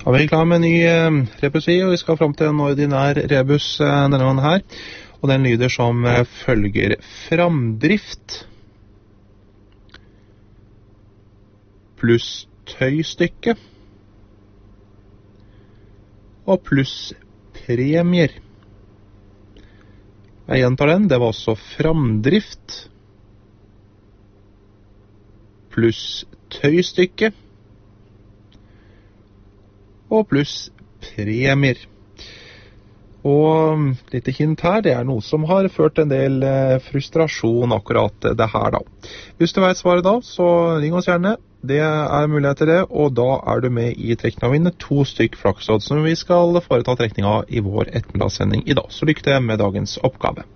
Da er vi klar med en ny rebus i, og vi skal frem til en ordinær rebus denne gangen her. Og den lyder som følger: framdrift pluss tøystykke og pluss premier. Jeg gjentar den, det var også framdrift pluss tøystykke og pluss premier. Og litt hint her, det er noe som har ført en del frustrasjon akkurat det her da. Hvis du vet svaret da, så ring oss gjerne. Det er mulighet til det, og da er du med i trekning av vinne 2 stykk flakslodd som vi skal foreta trekning av i vår ettermiddagssending i dag. Så lykke til med dagens oppgave.